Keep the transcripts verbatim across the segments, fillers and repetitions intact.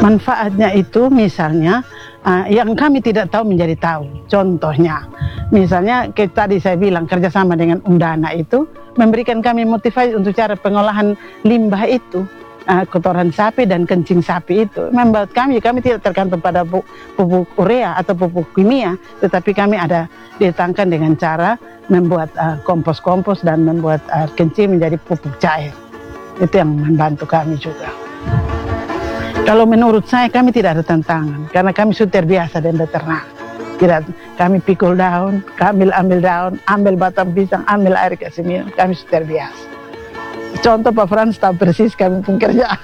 Manfaatnya itu misalnya uh, yang kami tidak tahu menjadi tahu. Contohnya, misalnya kayak tadi saya bilang kerjasama dengan Undana itu memberikan kami motivasi untuk cara pengolahan limbah itu. Uh, kotoran sapi dan kencing sapi itu membuat kami, kami tidak tergantung pada pupuk urea atau pupuk kimia, tetapi kami ada ditangkan dengan cara membuat kompos-kompos uh, dan membuat uh, kencing menjadi pupuk cair. Itu yang membantu kami juga. Kalau menurut saya kami tidak ada tantangan, karena kami sudah terbiasa dengan beternak. Tidak, kami pikul daun, kami ambil daun, ambil batang pisang, ambil air kasih minum, kami sudah terbiasa. Contoh Pak Frans tahu persis kami pun kerja.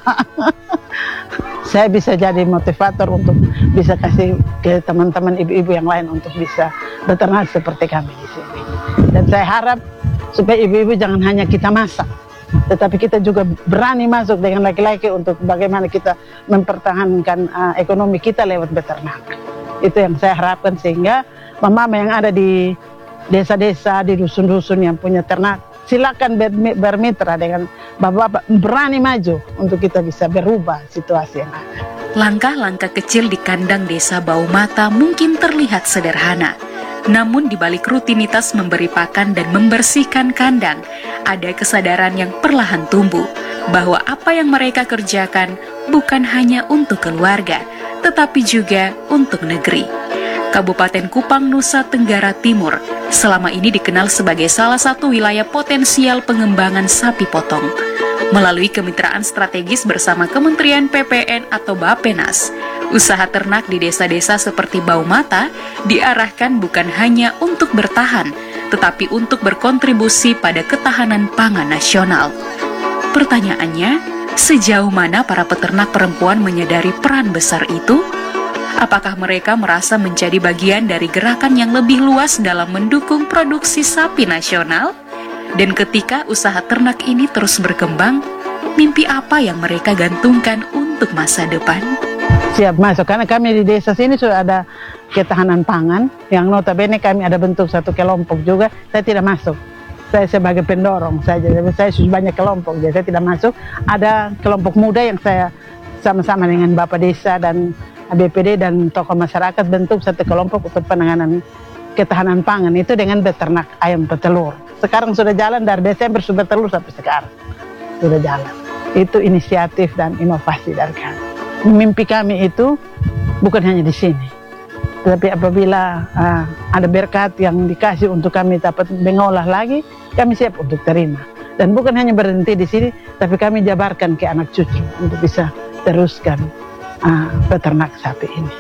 Saya bisa jadi motivator untuk bisa kasih ke teman-teman ibu-ibu yang lain untuk bisa beternak seperti kami di sini. Dan saya harap supaya ibu-ibu jangan hanya kita masak, tetapi kita juga berani masuk dengan laki-laki untuk bagaimana kita mempertahankan uh, ekonomi kita lewat beternak. Itu yang saya harapkan, sehingga mama-mama yang ada di desa-desa, di dusun-dusun yang punya ternak, silakan bermitra dengan bapak-bapak, berani maju untuk kita bisa berubah situasi yang ada. Langkah-langkah kecil di kandang desa Baumata mungkin terlihat sederhana. Namun di balik rutinitas memberi pakan dan membersihkan kandang, ada kesadaran yang perlahan tumbuh bahwa apa yang mereka kerjakan bukan hanya untuk keluarga, tetapi juga untuk negeri. Kabupaten Kupang, Nusa Tenggara Timur selama ini dikenal sebagai salah satu wilayah potensial pengembangan sapi potong. Melalui kemitraan strategis bersama Kementerian P P N atau Bappenas, usaha ternak di desa-desa seperti Baumata diarahkan bukan hanya untuk bertahan, tetapi untuk berkontribusi pada ketahanan pangan nasional. Pertanyaannya, sejauh mana para peternak perempuan menyadari peran besar itu? Apakah mereka merasa menjadi bagian dari gerakan yang lebih luas dalam mendukung produksi sapi nasional? Dan ketika usaha ternak ini terus berkembang, mimpi apa yang mereka gantungkan untuk masa depan? Siap masuk, karena kami di desa sini sudah ada ketahanan pangan, yang notabene kami ada bentuk satu kelompok juga. Saya tidak masuk, saya sebagai pendorong saja, saya sudah banyak kelompok, jadi saya tidak masuk. Ada kelompok muda yang saya sama-sama dengan Bapak Desa dan B P D dan tokoh masyarakat bentuk satu kelompok untuk penanganan ketahanan pangan itu dengan beternak ayam petelur. Sekarang sudah jalan dari Desember sudah bertelur sampai sekarang sudah jalan. Itu inisiatif dan inovasi dari kami. Mimpi kami itu bukan hanya di sini, tetapi apabila uh, ada berkat yang dikasih untuk kami dapat mengolah lagi, kami siap untuk terima. Dan bukan hanya berhenti di sini, tapi kami jabarkan ke anak cucu untuk bisa teruskan Uh, peternak sapi ini.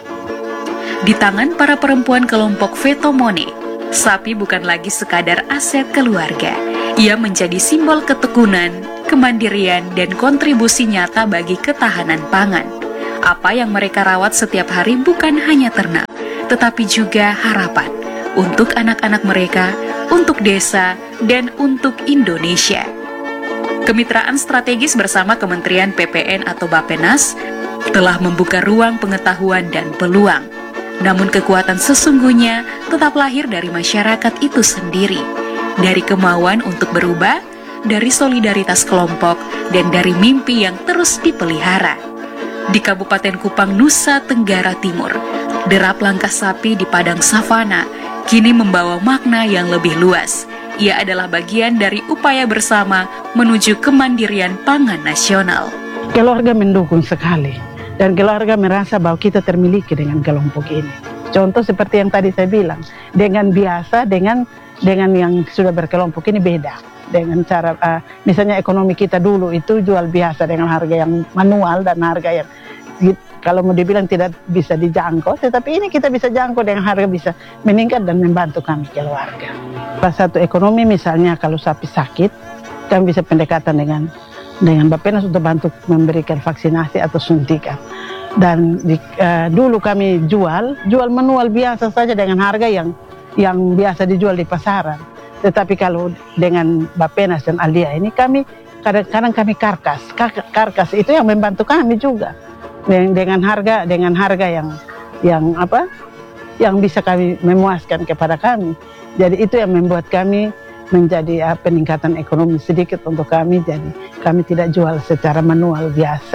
Di tangan para perempuan kelompok Vetomone, sapi bukan lagi sekadar aset keluarga. Ia menjadi simbol ketekunan, kemandirian, dan kontribusi nyata bagi ketahanan pangan. Apa yang mereka rawat setiap hari bukan hanya ternak, tetapi juga harapan untuk anak-anak mereka, untuk desa, dan untuk Indonesia. Kemitraan strategis bersama Kementerian P P N atau Bappenas telah membuka ruang pengetahuan dan peluang. Namun kekuatan sesungguhnya tetap lahir dari masyarakat itu sendiri, dari kemauan untuk berubah, dari solidaritas kelompok, dan dari mimpi yang terus dipelihara. Di Kabupaten Kupang, Nusa Tenggara Timur, derap langkah sapi di padang savana kini membawa makna yang lebih luas. Ia adalah bagian dari upaya bersama menuju kemandirian pangan nasional. Keluarga mendukung sekali. Dan keluarga merasa bahwa kita termiliki dengan kelompok ini. Contoh seperti yang tadi saya bilang, dengan biasa, dengan dengan yang sudah berkelompok ini beda. Dengan cara, uh, misalnya ekonomi kita dulu itu jual biasa dengan harga yang manual dan harga yang kalau mau dibilang tidak bisa dijangkau, tetapi ini kita bisa jangkau dengan harga bisa meningkat dan membantu kami keluarga. Pas satu ekonomi misalnya kalau sapi sakit, kami bisa pendekatan dengan dengan Bappenas untuk bantu memberikan vaksinasi atau suntikan. Dan di, uh, dulu kami jual, jual manual biasa saja dengan harga yang yang biasa dijual di pasaran. Tetapi kalau dengan Bappenas dan Aldia ini kami kadang-kadang kami karkas, karkas itu yang membantu kami juga dengan, dengan harga dengan harga yang yang apa, yang bisa kami memuaskan kepada kami. Jadi itu yang membuat kami menjadi uh, peningkatan ekonomi sedikit untuk kami. Jadi kami tidak jual secara manual biasa,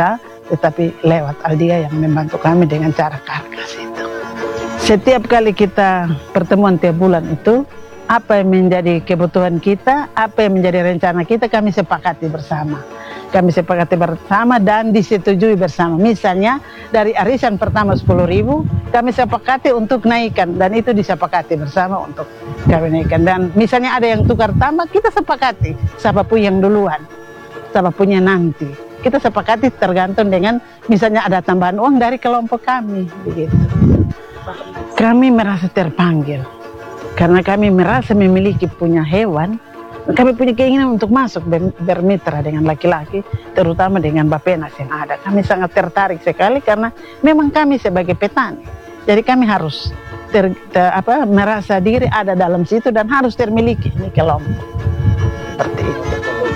tetapi lewat Aldia yang membantu kami dengan cara karkas itu. Setiap kali kita pertemuan tiap bulan itu, apa yang menjadi kebutuhan kita, apa yang menjadi rencana kita, kami sepakati bersama. Kami sepakati bersama dan disetujui bersama. Misalnya dari arisan pertama sepuluh ribu, kami sepakati untuk naikkan, dan itu disepakati bersama untuk kami naikkan. Dan misalnya ada yang tukar tambah, kita sepakati siapa punya yang duluan, siapa punya nanti. Kita sepakati tergantung dengan misalnya ada tambahan uang dari kelompok kami, begitu. Kami merasa terpanggil karena kami merasa memiliki punya hewan. Kami punya keinginan untuk masuk bermitra dengan laki-laki, terutama dengan Bappenas yang ada. Kami sangat tertarik sekali karena memang kami sebagai petani, jadi kami harus ter, ter, apa, merasa diri ada dalam situ dan harus termiliki ini kelompok. Seperti itu.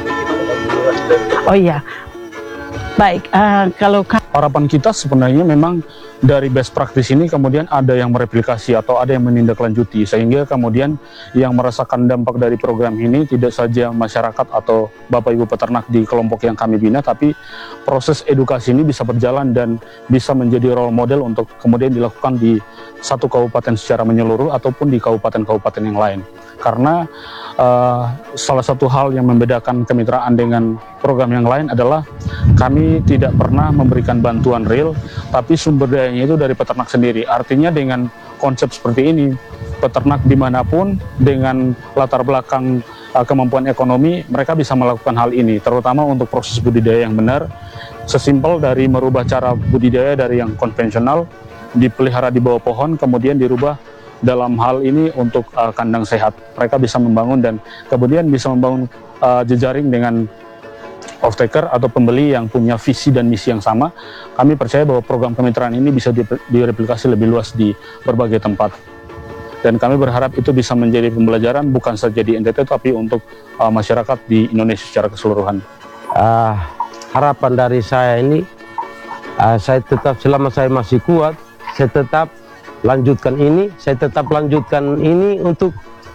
Oh iya, baik. Uh, kalau harapan kita sebenarnya memang dari best practice ini kemudian ada yang mereplikasi atau ada yang menindaklanjuti, sehingga kemudian yang merasakan dampak dari program ini tidak saja masyarakat atau Bapak Ibu peternak di kelompok yang kami bina, tapi proses edukasi ini bisa berjalan dan bisa menjadi role model untuk kemudian dilakukan di satu kabupaten secara menyeluruh ataupun di kabupaten-kabupaten yang lain. Karena uh, salah satu hal yang membedakan kemitraan dengan program yang lain adalah kami tidak pernah memberikan bantuan real, tapi sumber dayanya itu dari peternak sendiri. Artinya dengan konsep seperti ini, peternak dimanapun dengan latar belakang uh, kemampuan ekonomi, mereka bisa melakukan hal ini, terutama untuk proses budidaya yang benar. Sesimpel dari merubah cara budidaya dari yang konvensional, dipelihara di bawah pohon, kemudian dirubah dalam hal ini untuk uh, kandang sehat. Mereka bisa membangun dan kemudian bisa membangun uh, jejaring dengan off-taker atau pembeli yang punya visi dan misi yang sama. Kami percaya bahwa program kemitraan ini bisa direplikasi lebih luas di berbagai tempat. Dan kami berharap itu bisa menjadi pembelajaran bukan saja di N T T tapi untuk uh, masyarakat di Indonesia secara keseluruhan. Uh, harapan dari saya ini, uh, saya tetap selama saya masih kuat, saya tetap lanjutkan ini, saya tetap lanjutkan ini untuk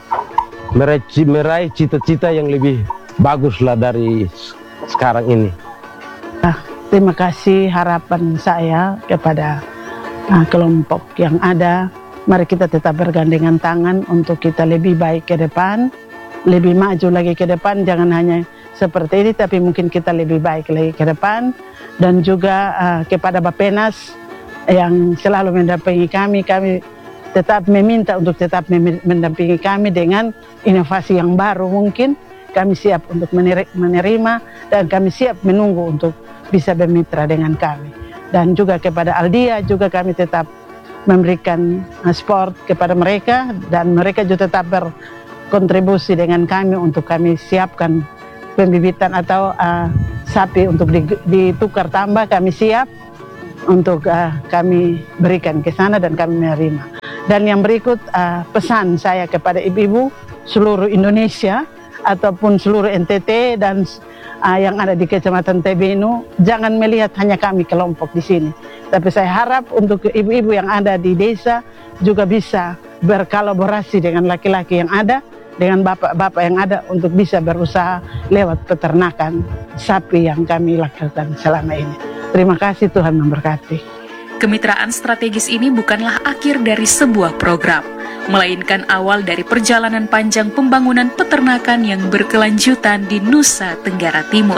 meraih cita-cita yang lebih bagus lah dari sekarang ini. Nah, terima kasih harapan saya kepada nah, kelompok yang ada. Mari kita tetap bergandengan tangan untuk kita lebih baik ke depan, lebih maju lagi ke depan. Jangan hanya seperti ini, tapi mungkin kita lebih baik lagi ke depan. Dan juga uh, kepada Bappenas yang selalu mendampingi kami, kami tetap meminta untuk tetap mendampingi kami dengan inovasi yang baru mungkin. Kami siap untuk menerima dan kami siap menunggu untuk bisa bermitra dengan kami. Dan juga kepada Aldia juga kami tetap memberikan support kepada mereka dan mereka juga tetap berkontribusi dengan kami untuk kami siapkan pembibitan atau uh, sapi untuk ditukar tambah. Kami siap untuk uh, kami berikan ke sana dan kami menerima. Dan yang berikut uh, pesan saya kepada ibu-ibu seluruh Indonesia ataupun seluruh N T T dan uh, yang ada di Kecamatan Tebenu, jangan melihat hanya kami kelompok di sini, tapi saya harap untuk ibu-ibu yang ada di desa juga bisa berkolaborasi dengan laki-laki yang ada, dengan bapak-bapak yang ada untuk bisa berusaha lewat peternakan sapi yang kami lakukan selama ini. Terima kasih, Tuhan memberkati. Kemitraan strategis ini bukanlah akhir dari sebuah program, melainkan awal dari perjalanan panjang pembangunan peternakan yang berkelanjutan di Nusa Tenggara Timur.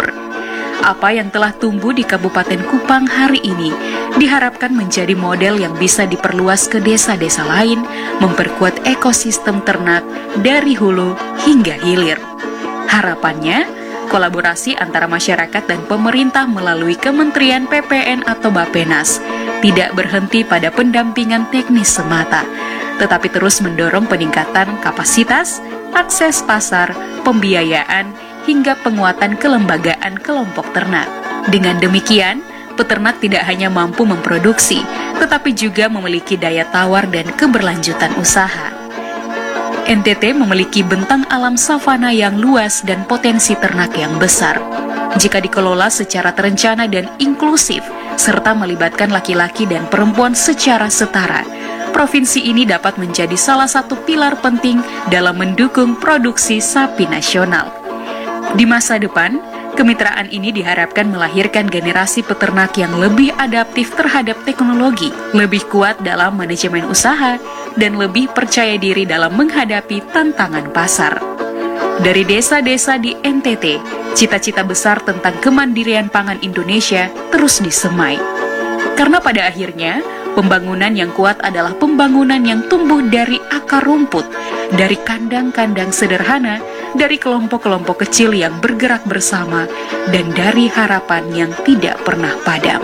Apa yang telah tumbuh di Kabupaten Kupang hari ini diharapkan menjadi model yang bisa diperluas ke desa-desa lain, memperkuat ekosistem ternak dari hulu hingga hilir. Harapannya, kolaborasi antara masyarakat dan pemerintah melalui Kementerian P P N atau Bappenas tidak berhenti pada pendampingan teknis semata, tetapi terus mendorong peningkatan kapasitas, akses pasar, pembiayaan, hingga penguatan kelembagaan kelompok ternak. Dengan demikian, peternak tidak hanya mampu memproduksi, tetapi juga memiliki daya tawar dan keberlanjutan usaha. N T T memiliki bentang alam savana yang luas dan potensi ternak yang besar. Jika dikelola secara terencana dan inklusif, serta melibatkan laki-laki dan perempuan secara setara, provinsi ini dapat menjadi salah satu pilar penting dalam mendukung produksi sapi nasional. Di masa depan, Kemitraan ini diharapkan melahirkan generasi peternak yang lebih adaptif terhadap teknologi, lebih kuat dalam manajemen usaha, dan lebih percaya diri dalam menghadapi tantangan pasar. Dari desa-desa di N T T, cita-cita besar tentang kemandirian pangan Indonesia terus disemai. Karena pada akhirnya, pembangunan yang kuat adalah pembangunan yang tumbuh dari akar rumput, dari kandang-kandang sederhana, dari kelompok-kelompok kecil yang bergerak bersama, dan dari harapan yang tidak pernah padam.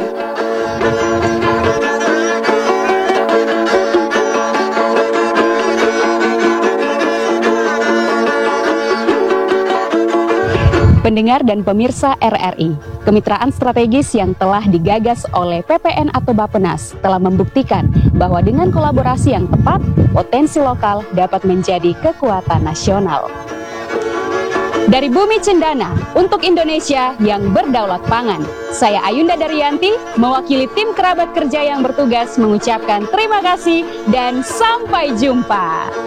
Pendengar dan pemirsa R R I, kemitraan strategis yang telah digagas oleh P P N atau Bappenas telah membuktikan bahwa dengan kolaborasi yang tepat, potensi lokal dapat menjadi kekuatan nasional. Dari Bumi Cendana, untuk Indonesia yang berdaulat pangan, saya Ayunda Daryanti, mewakili tim kerabat kerja yang bertugas mengucapkan terima kasih dan sampai jumpa.